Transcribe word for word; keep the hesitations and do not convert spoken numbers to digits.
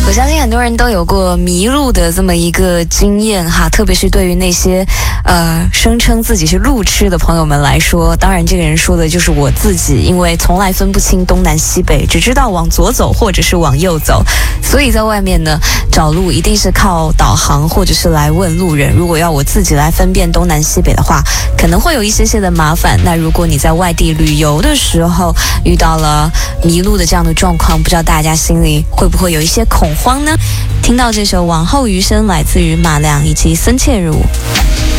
我相信很多人都有过迷路的这么一个经验哈，特别是对于那些呃声称自己是路痴的朋友们来说，当然这个人说的就是我自己，因为从来分不清东南西北，只知道往左走或者是往右走，所以在外面呢找路一定是靠导航或者是来问路人。如果要我自己来分辨东南西北的话，可能会有一些些的麻烦。那如果你在外地旅游的时候遇到了迷路的这样的状况，不知道大家心里会不会有一些恐慌呢？听到这首《往后余生》来自于马良以及孙倩茹。